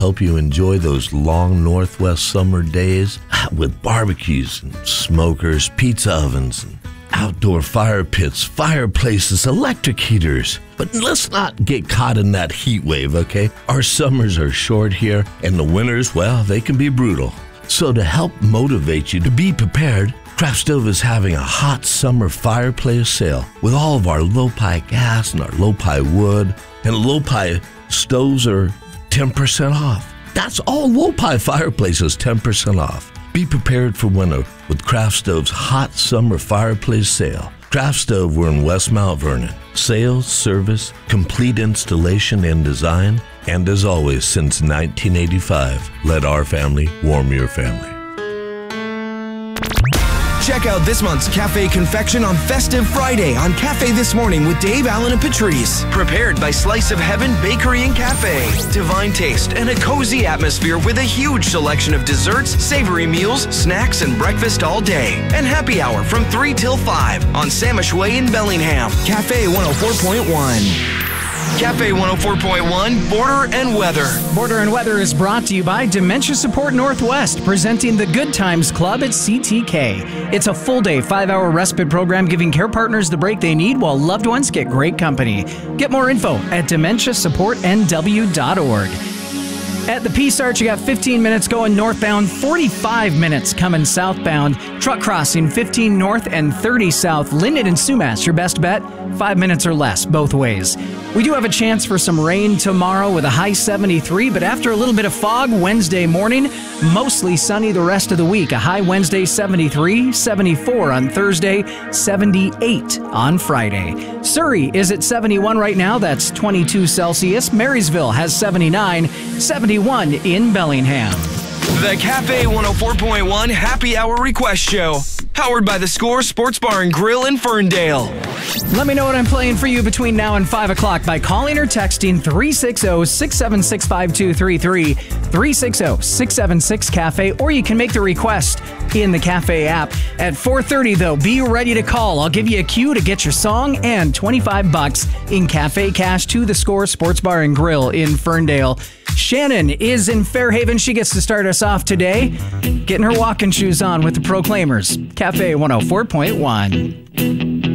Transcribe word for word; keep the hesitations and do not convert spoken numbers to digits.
help you enjoy those long Northwest summer days with barbecues and smokers, pizza ovens, and outdoor fire pits, fireplaces, electric heaters. But let's not get caught in that heat wave, okay? Our summers are short here, and the winters, well, they can be brutal. So to help motivate you to be prepared, Craft Stove is having a hot summer fireplace sale with all of our Lopi gas and our Lopi wood. And Lopi stoves are ten percent off. That's all Lopi fireplaces, ten percent off. Be prepared for winter with Craft Stove's hot summer fireplace sale. Craft Stove, we're in West Mount Vernon. Sales, service, complete installation and design. And as always, since nineteen eighty-five, let our family warm your family. Check out this month's Cafe Confection on Festive Friday on Cafe This Morning with Dave Allen and Patrice. Prepared by Slice of Heaven Bakery and Cafe. Divine taste and a cozy atmosphere with a huge selection of desserts, savory meals, snacks, and breakfast all day. And happy hour from three till five on Samish Way in Bellingham. Cafe one oh four point one. Cafe one oh four point one, Border and Weather. Border and Weather is brought to you by Dementia Support Northwest, presenting the Good Times Club at C T K. It's a full-day, five-hour respite program giving care partners the break they need while loved ones get great company. Get more info at dementia support n w dot org. At the Peace Arch, you got fifteen minutes going northbound, forty-five minutes coming southbound. Truck crossing, fifteen north and thirty south. Linden and Sumas, your best bet, five minutes or less both ways. We do have a chance for some rain tomorrow with a high seventy-three, but after a little bit of fog Wednesday morning, mostly sunny the rest of the week. A high Wednesday seventy-three, seventy-four on Thursday, seventy-eight on Friday. Surrey is at seventy-one right now. That's twenty-two Celsius. Marysville has seventy-nine, seventy-one in Bellingham. The Cafe one oh four point one Happy Hour Request Show. Powered by The Score Sports Bar and Grill in Ferndale. Let me know what I'm playing for you between now and five o'clock by calling or texting three six zero, six seven six, five two three three, three six zero, six seven six, CAFE, or you can make the request in the Cafe app. At four thirty, though, be ready to call. I'll give you a cue to get your song and twenty-five bucks in Cafe cash to The Score Sports Bar and Grill in Ferndale. Shannon is in Fairhaven. She gets to start us off today, getting her walking shoes on with the Proclaimers. Cafe one oh four point one.